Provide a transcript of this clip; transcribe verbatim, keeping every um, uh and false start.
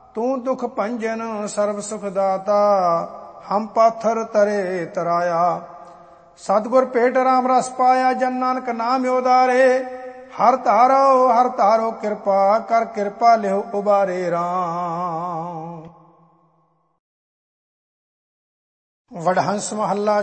ਤੂੰ ਦੁਖ ਭੰਜਨ ਸਰਬ ਸੁਖ ਦਾਤਾ, ਹਮ ਪਾਥਰ ਤਰੇ ਤਰਾਇਆ। ਸਤਿਗੁਰ ਭੇਟ ਰਾਮ ਰਸ ਪਾਇਆ, ਜਨ ਨਾਨਕ ਨਾਮ ਉਦਾਰੇ। ਹਰ ਧਾਰੋ ਹਰ ਧਾਰੋ ਕਿਰਪਾ, ਕਰ ਕਿਰਪਾ ਲਿਓ ਉਬਾਰੇ ਰਾਮ। ਵਡਹੰਸ ਮਹੱਲਾ